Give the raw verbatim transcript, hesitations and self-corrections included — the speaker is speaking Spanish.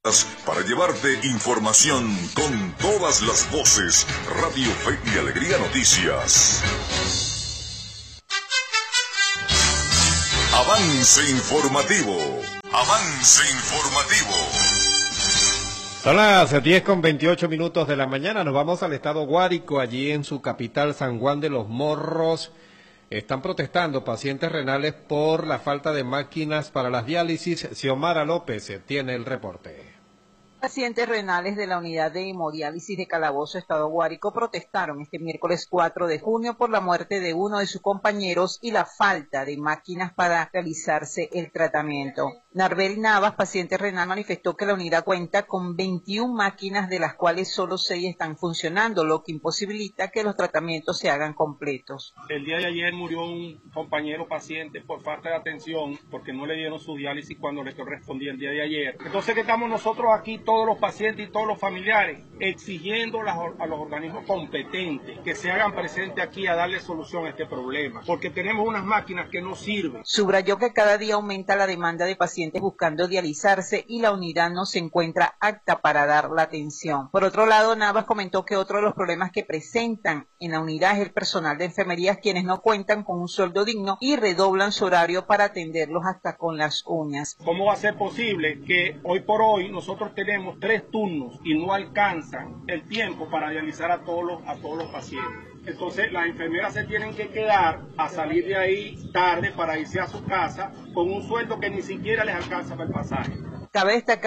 Para llevarte información con todas las voces. Radio Fe y Alegría Noticias. Avance informativo. Avance informativo. Son las diez con veintiocho minutos de la mañana. Nos vamos al estado Guárico, allí en su capital, San Juan de los Morros. Están protestando pacientes renales por la falta de máquinas para las diálisis. Xiomara López tiene el reporte. Pacientes renales de la unidad de hemodiálisis de Calabozo, estado Guárico, protestaron este miércoles cuatro de junio por la muerte de uno de sus compañeros y la falta de máquinas para realizarse el tratamiento. Narbel Navas, paciente renal, manifestó que la unidad cuenta con veintiuna máquinas, de las cuales solo seis están funcionando, lo que imposibilita que los tratamientos se hagan completos. El día de ayer murió un compañero paciente por falta de atención, porque no le dieron su diálisis cuando le correspondía el día de ayer. Entonces que estamos nosotros aquí, todos los pacientes y todos los familiares, exigiendo a los organismos competentes que se hagan presentes aquí a darle solución a este problema, porque tenemos unas máquinas que no sirven. Subrayó que cada día aumenta la demanda de pacientes buscando dializarse y la unidad no se encuentra apta para dar la atención. Por otro lado, Navas comentó que otro de los problemas que presentan en la unidad es el personal de enfermería, quienes no cuentan con un sueldo digno y redoblan su horario para atenderlos hasta con las uñas. ¿Cómo va a ser posible que hoy por hoy nosotros tenemos tres turnos y no alcanzan el tiempo para dializar a todos los, a todos los pacientes? Entonces las enfermeras se tienen que quedar a salir de ahí tarde para irse a su casa con un sueldo que ni siquiera les alcanza para el pasaje. Cabe destacar